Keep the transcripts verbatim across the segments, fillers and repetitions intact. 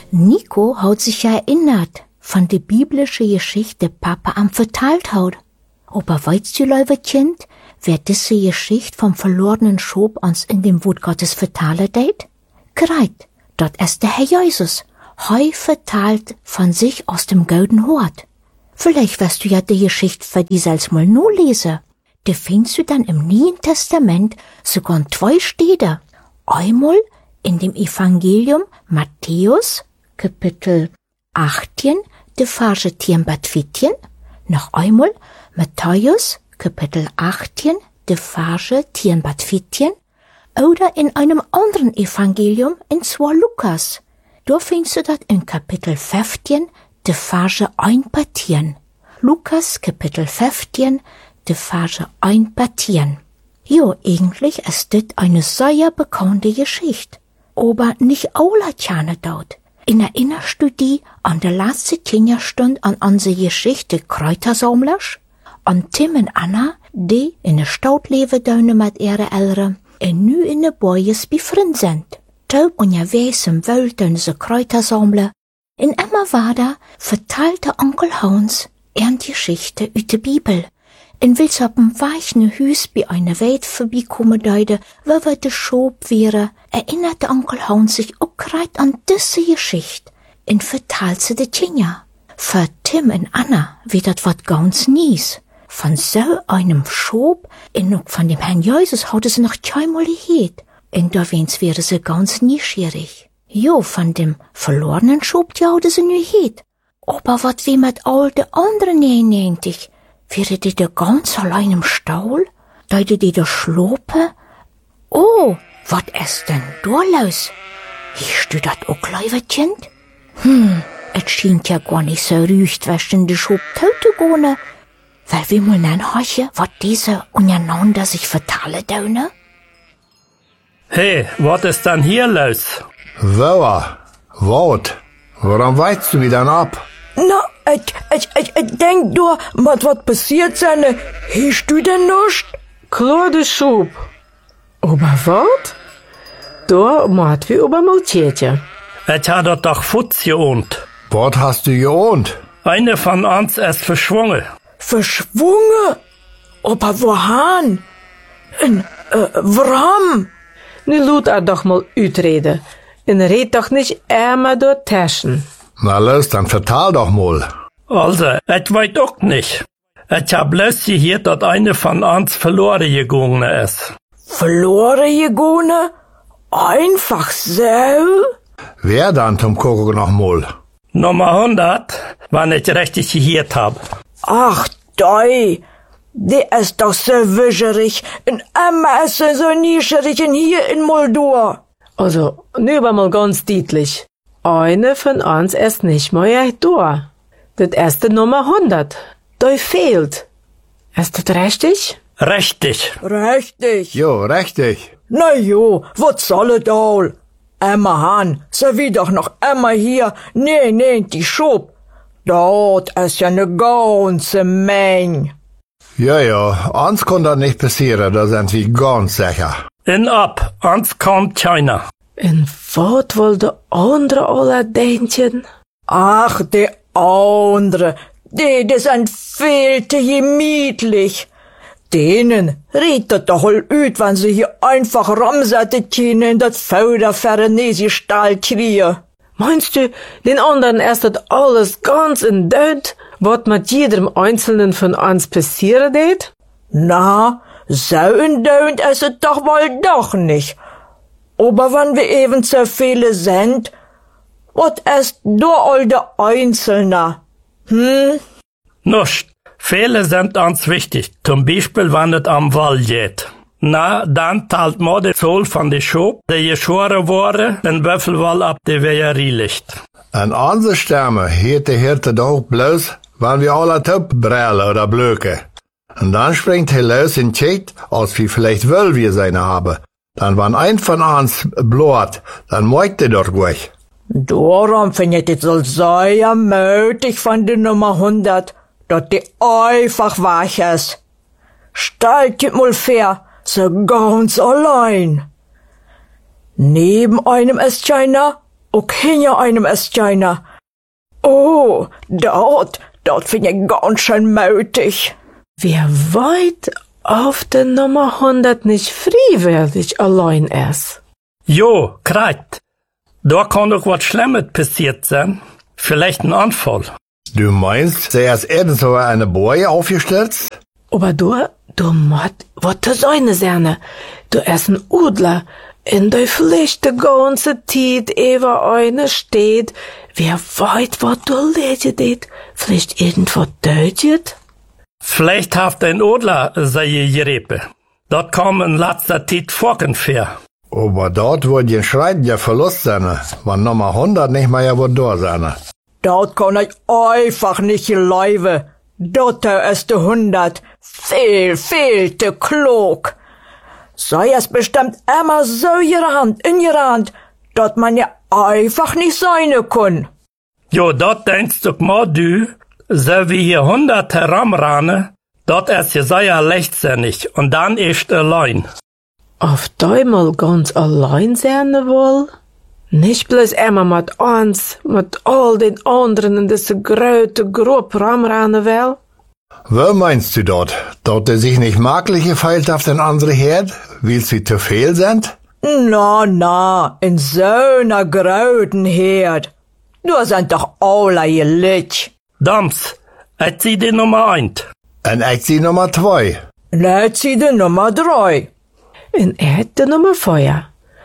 Nico hat sich ja erinnert von der biblischen Geschichte Papa am verteilt hat. Aber weißt du, liebe Kind, wer diese Geschichte vom verlorenen Schop uns in dem Wort Gottes verteilen tät? Greit, dort ist der Herr Jesus. Heu verteilt von sich aus dem golden Hort. Vielleicht wirst du ja die Geschichte für die selbst mal nur lesen. Da findest du dann im Neuen Testament sogar zwei Städte. Einmal in dem Evangelium Matthäus, Kapitel achtzehn, de Verse zehn bis vierzehn. Noch einmal Matthäus, Kapitel achtzehn, de Verse zehn bis vierzehn. Oder in einem anderen Evangelium, in zwar Lukas. Da findest du das in Kapitel fünfzehn, de Verse eins bis zehn. Lukas, Kapitel fünfzehn, de Verse eins bis zehn. Jo, eigentlich ist das eine sehr bekannte Geschichte. Aber nicht alle kennen das. In erinnerst du dich an der letzte Kinderstunde an unsere Geschichte Kräutersammlers? An Tim und Anna, die in der Stadt leben mit ihren Eltern und nu in de Boyes befriend sind. Taub unterwegs im Wald sie Kräuter sammeln. In immer weiter verteilte Onkel Hans eine Geschichte aus der Bibel. Und will sie auf dem weichen Hüs bei einer Welt vorbeikommen deute, wo wir de Schob wäre, erinnerte Onkel Hans sich auch grad an diese Geschichte und verteilt sie de Kinder. Für Tim und Anna wird das wat ganz nies. Von so einem Schob und auch von dem Herrn Jesus hatte sie noch keinmal gehört. Und da wens wäre sie ganz neugierig. Jo, von dem verlorenen Schob, die hatte sie nie gehört. Aber wat wie mit all de anderen neunzig? Wäre die da ganz allein im Stall? Deute die da schlope? Oh, wat ist denn da los? Hiest du dat auch, liebe Kind? Hm, et scheint ja gar nicht so rücht, was denn die Schob töte gone. Weil wir mal nachhorchen, wat diese untereinander sich verteilen döne? Hey, wat ist denn hier los? Woa, wat? Warum weißt du mich dann ab? Na, ich, ich, ich, ich denk du, mit wat passiert seine, hiest du denn nicht? Klar, de Schub. Aber wat? Da maat wir über Maltetje. Ich hat dat doch Futz geohnt. Was hast du geohnt? Eine von uns ist verschwungen. Verschwungen? Aber wohan? En, äh, warum? Nu laat er doch mal uitreden. En red doch nicht immer door Taschen. Na los, dann vertal doch mal. Also, ich weiß auch nicht. Ich hab bloß gehört, dass eine von uns verloren gegangen ist. Verloren gegangen? Einfach so? Wer dann zum Kuckuck noch mal? Nummer hundert, wenn ich richtig gehört hab. Ach, doi. Die ist doch so wischerig. Und Emma ist so nischerig und hier in Moldor. Also, nu war mal ganz deutlich. Eine von uns ist nicht mehr da. Das erste Nummer hundert. Da fehlt. Ist das richtig? Richtig. Richtig. Jo, richtig. Na jo, was soll es all? Emma Han, so wie doch noch Emma hier. Nee, nee, die Schub. Dort ist ja ne ganze Menge. Ja, ja, uns kann das nicht passieren, da sind wir ganz sicher. In ab, uns kommt keiner. En wat wil de andere alle denken? Ach, die andere, die, die sind viel zu gemütlich. Denen redet doch all üt, wenn sie hier einfach rumsetzen können in das Fauderfernesi Stall kriegen. Meinst du, den anderen ist das alles ganz in Död, was mit jedem Einzelnen von uns passieren wird? Na, so in Död ist es doch wohl doch nicht. Aber wenn wir eben so viele sind, was ist da all der Einzelne? Hm? Nicht. Viele sind uns wichtig. Zum Beispiel, wenn es am Wald geht. Na, dann teilt man die Zoll von der Schub, die geschoren wurde, den Würfelwall ab der Weherie liegt. An unsere Stämme hielt die Hirte doch bloß, wenn wir alle Töpfe brellen oder blöken. Und dann springt er los und checkt, als wir vielleicht Wölfe seine haben. Dann, wenn ein von uns blut, dann mögt er doch gleich. Darum finde ich es so sehr mutig von der Nummer hundert, dass die einfach wach ist. Stellt die mal fair, so ganz allein. Neben einem ist keiner, ook hinter einem ist keiner. Oh, dort, dort find ich ganz schön mutig. Wer wollt auf der Nummer hundert nicht freiwillig allein ist? Jo, kreit. Da kann doch was Schlimmes passiert sein. Vielleicht ein Anfall. Du meinst, sie ist erst so eine Boje aufgestürzt? Aber du, du musst was zu sein sein. Du ist ein Udler. In der Pflicht die ganze Zeit über eine steht. Wer weiß, was du ledet? Vielleicht irgendwas deutet? Vielleicht haft ein Odler seine Geräpe. Dort kam in letzter Zeit Forkenfair. Aber dort wird ein schreitender Verlust sein, wenn Nummer hundert nicht mehr wird da sein. Dort kann ich einfach nicht leben. Dort ist der hundert viel, viel zu klug. Sei es bestimmt immer so gerannt, in gerannt, dort man ja einfach nicht sein kann. Jo, dort denkst du mal du, so wie hier hundert heranrannen, dort ist ja sehr leichtsinnig und dann ist allein. Auf einmal ganz allein sein wohl? Nicht bloß immer mit uns, mit all den anderen in diese große Gruppe ramrannen will? Wo meinst du dort? Dort er sich nicht maglich gefeilt auf den anderen Herd, weil sie zu viel sind? Na, na, in so einer großen Herd. Du sind doch alle gleich. Dams, ich zieh die Nummer eins. Und ich sie Nummer zwei. Jetzt sie die Nummer drei. Und er hat die Nummer vier.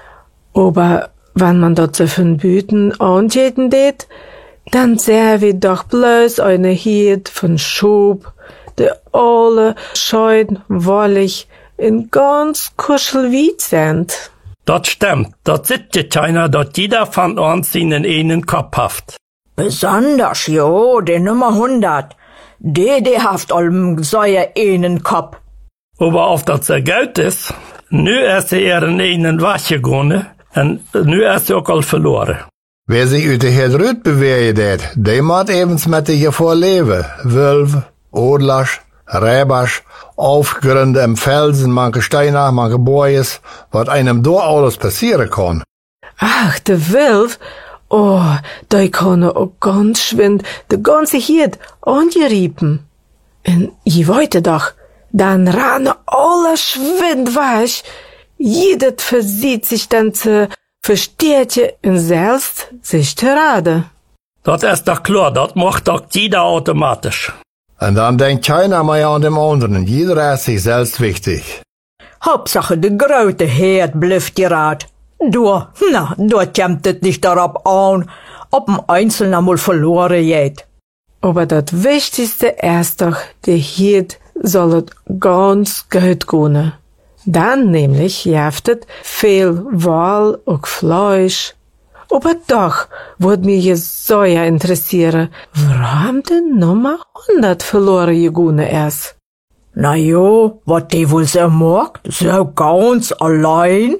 Aber wenn man dort so von Büten anjeten det, dann sehen wir doch bloß eine Herd von Schub, die alle schein wollig in ganz kuschelweit sind. Das stimmt, dort sitzt ja keiner, dort jeder von uns seinen einen Kopf haft. Besonders, jo, die Nummer hundert. Die, die haft allem so einen Kopf. Aber auf das er Geld ist, nu ist er in einen Wasche gegangen und nu ist er auch all verloren. Wer sich uit de Herd rüt bewegen det, die moet evens met de gevaar leven. Wulf, Odlers, Räbers, Aufgründe im Felsen, manche Steine, manche Bojes, wat einem da alles passieren kann. Ach, der Wolf, oh, da kann er auch ganz schwind de ganze Herd angeriepen. Und je weiter doch, dann rannen alle schwind weg. Jeder versieht sich dann zu versteht und selbst sich zu raden. Das ist doch klar, das macht doch jeder automatisch. Und dann denkt keiner mehr an dem anderen, jeder ist sich selbst wichtig. Hauptsache, de grote Herd blüft gerad. Du, na, du kommt es nicht darauf an, ob ein Einzelner mal verloren geht. Aber das Wichtigste ist doch, der Herd soll es ganz gut gehen. Dann nämlich jaftet viel Wal und Fleisch. Aber doch würde mich jetzt so ja interessieren, warum die Nummer hundert verloren gegangen ist. Na jo, wat die wohl so macht, so ganz allein?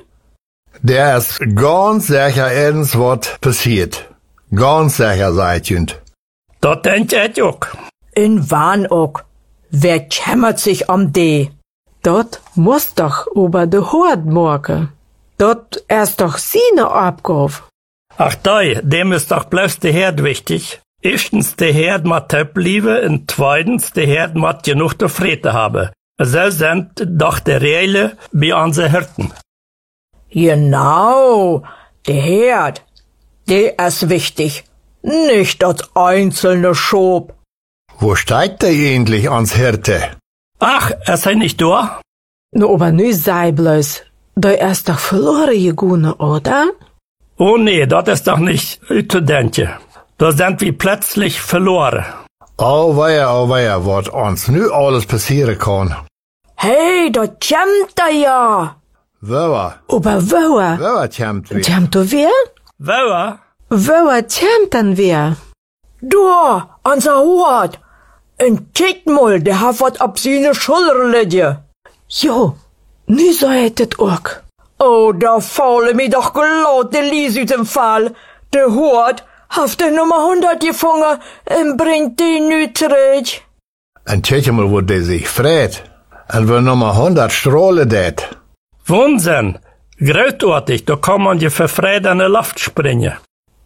Der ist ganz sicher irgendwas wat passiert. Ganz sicher, seid ihr. Das denkt ich auch. In wann auch? Wer kümmert sich um die? Dort muss doch über de Hort morgen. Dort ist doch seine Abgabe. Ach da, dem ist doch bloß der Herd wichtig. Erstens, der Herd mat Töpp liebe und zweitens, der Herd mat genug zu freten haben. So sind doch die Reile bei unseren Hirten. Genau, der Herd, der ist wichtig, nicht das einzelne Schob. Wo steigt der eigentlich ans Hirte? Ach, ist er nicht da? No, aber nu sei bloß, da ist doch verloren gegangen, oder? Oh nee, das ist doch nicht zu denken. Da sind wir plötzlich verloren. Oh weia, oh weia, wat uns nu alles passieren kann. Hey, da kommt er ja. Woa, Aber woher? woa kommt wie? Kommt du wer? Woher? Woher kommt dann wer? Da, unser Hort. Und kick mal, der hat wat ab seine Schulter liegen. Jo, nu so hättet auch. Oh, da faule mir doch glatt de Lies uit dem Fall. Der Hort hat die Nummer hundert gefangen und bringt die nu zurück. En tjetje mal, wo der sich freut. En wir Nummer hundert strahlen det. Wahnsinn! Großartig, da kann man ja für Freude in die Luft springen.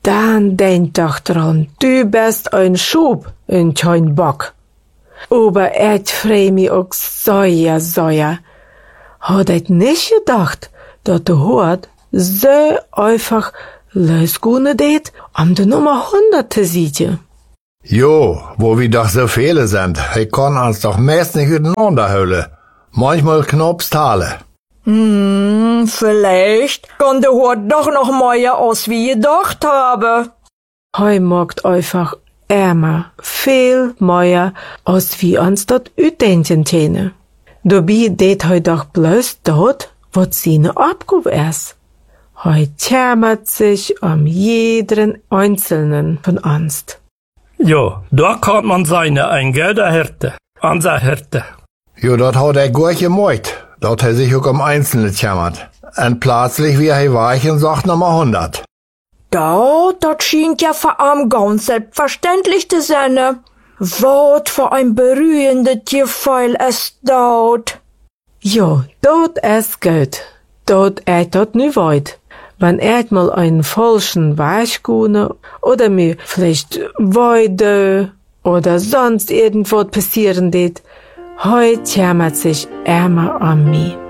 Dann denk doch dran, du bist ein Schub und kein Bock. Aber et freu mich auch sehr, sehr. Hat et nicht gedacht, dat de Hort so einfach losgehen det, um de Nummer hundert zu sehen. Jo, wo wir doch so viele sind, ich kann uns doch meist nicht übereinander holen. Manchmal knapp's Tale. Hm, vielleicht kann der Hort doch noch mehr aus wie gedacht habe. Heu macht einfach ärmer, viel mehr, als wie uns dat utdenken täne. Dabei det heu doch bloß dort, wat seine Abgabe ist. Heu kümmert sich um jeden Einzelnen von uns. Ja, da kann man seine ein guter Hirte, unser Hirte. Jo, dat hat er gut gemacht. Dat hat sich auch um Einzelne gekümmert. Und plötzlich wie er weich und sagt Nummer hundert. Da, dat schien ja für am ganz selbstverständlich zu sein. Wat für ein berührendes Gefühl ist dort. Ja, dort ist gut. Dort ist dort nicht weit. Wenn er mal einen falschen Weg gehen oder mir vielleicht weide oder sonst irgendwas passieren wird, heute kümmert sich immer an mich.